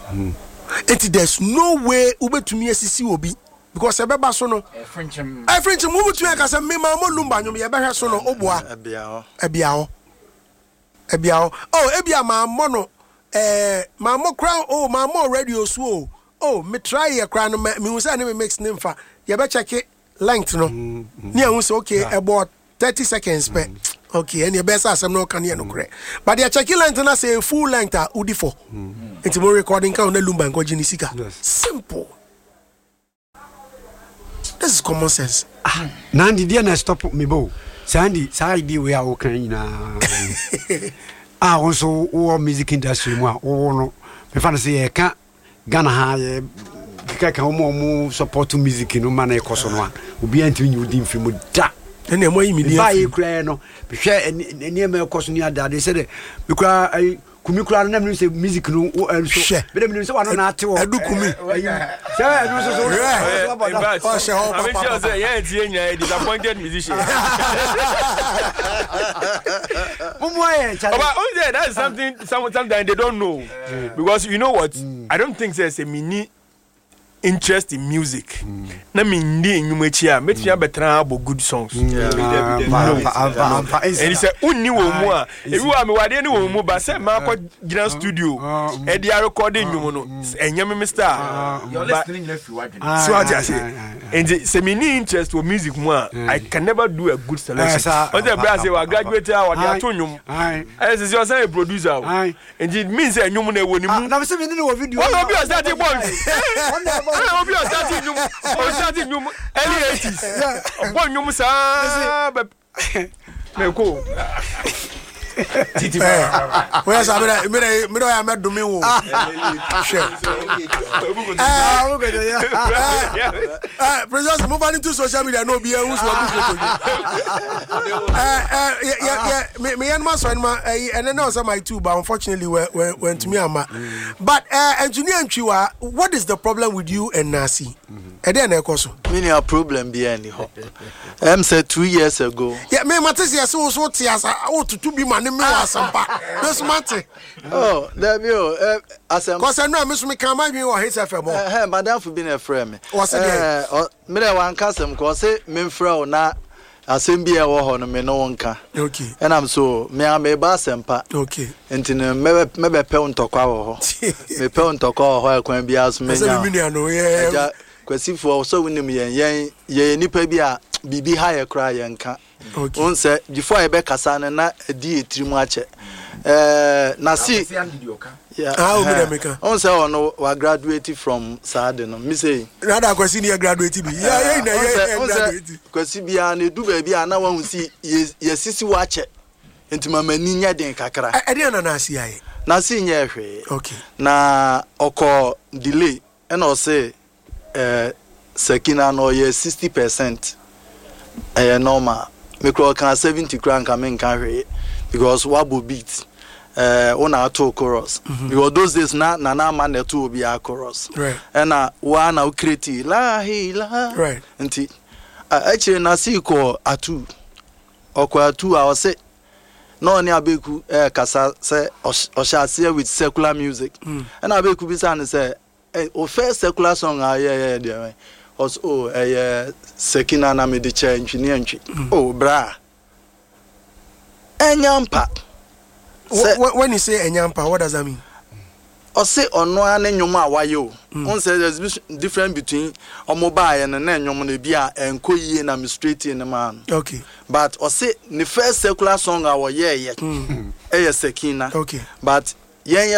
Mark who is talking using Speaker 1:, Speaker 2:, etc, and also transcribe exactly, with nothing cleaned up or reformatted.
Speaker 1: It there's no way ube to me sisi obi because ebeba so no French I French move to make say me ma mo lumba nyom ye behwe so no oboa
Speaker 2: ebia
Speaker 1: ebia ho ebia oh ebia ma mo no eh ma mo crown oh ma mo radio so oh me try ye crown me hu say na me mix nem fa ye be check length no ni hu say okay about thirty seconds per okay and your best asem no can hear no correct but they check length na say full length a udi for into more recording can na lumba nko jini sika simple. This is common sense.
Speaker 3: Ah, Nandi dia na stop me bo. Sandy, side we are okay na. Ah, also o music industry mo o no. Me fa say e ka Ghana ha e ka ka mo mo support music no man e koso no a. Obi antimi nyu di mfi mu da.
Speaker 1: Ene mo yi mi di.
Speaker 3: Ba e kra no. Be hwe ene me koso no ada de say de. Be kra kumi kura na me say music no so be dem say wano na ate wo
Speaker 1: edu kumi
Speaker 3: say edu so so
Speaker 4: oh she ho papa I'm sure say yeah tie nya disappointed musician
Speaker 3: mumu eh
Speaker 4: but oh that's something sometimes they don't know because you know what I don't think there's a mini interest in music na me ndi enyumachi a metia betra abo good songs and he said unni wo mu a ebi wa me wade ni wo mu ba say ma ko gina studio e dia recording nyum no enyem me star
Speaker 5: you're listening na fi wade
Speaker 4: so I just say and say me ni interest for music mu a I can never do a good selection on the bra say wa graduate a wade ato nyum I say you say a producer and it means say nyum na wo ni mu
Speaker 3: na say me ni wo video
Speaker 4: oh no be start boy I hope you are starting new. Or starting new early eighties. Yeah. Boy, you must have. Me go.
Speaker 1: Titi. Where's I me me me I met do me wo. Sure. Ah, we go there. Ah, president move on into social media no be who's what this. Eh eh yeah yeah me me and my son ma and then also my two but unfortunately went went to me ama. But uh engineer Nchiwa, what is the problem with you and Nasi? E dey na ekoso.
Speaker 2: Me no problem be any ho. Em say two years ago.
Speaker 1: Yeah, me matese yes so so tiasa o tutu bi ma me wasampa this matter
Speaker 2: oh there be oh asem
Speaker 1: cause I know me so me can my we hit F M
Speaker 2: eh madam for being a friend me
Speaker 1: what's it eh
Speaker 2: me dey wan kasem cause me mfra o na asem bi e wo ho no me no wonka
Speaker 1: okay
Speaker 2: and I'm so me am e ba asempa
Speaker 1: okay
Speaker 2: entine me me be pe ntokwa wo ho me pe ntokwa wo ho akwan bi aso me nya
Speaker 1: me nya no yeah
Speaker 2: kwasifo so wonim yen yen yen nipa bi a bibi ha ye kra yen ka
Speaker 1: okay
Speaker 2: on say before e be kasa na di etirimu ache eh na si yeah
Speaker 1: ah o me meka
Speaker 2: on say on wa graduate from Saade no me say
Speaker 1: na da kwasi ni graduate bi yeah yeah na yeah graduate
Speaker 2: kwasi bia na edu ba bia na wa hu si ye sisi wa ache entimamani nya den kakra
Speaker 1: e dey na na si aye
Speaker 2: na si nya ehwe
Speaker 1: okay
Speaker 2: na oko delay e na o say eh Sekina no ye sixty percent eh normal me call can seventy kran can men can hwe because wabo beat eh una ato chorus because those days na na na man na to be a chorus
Speaker 1: right
Speaker 2: and na wa na create la hi la
Speaker 1: right
Speaker 2: nti actually na si ko atu okwa atu I was say no ni abeku eh kasa say oshase with secular music and abeku bi say say o first secular song ah yeah yeah there was oh eh Sekina na me de change ni antwi oh bra enyampa
Speaker 1: when you say enyampa what does that mean
Speaker 2: o say ono ane nyom a wayo on say there's difference between omoba and na nyom na bia enko yie na me straight in man
Speaker 1: okay
Speaker 2: but o say the first secular song a wo yeah yeah eh Sekina
Speaker 1: okay
Speaker 2: but yen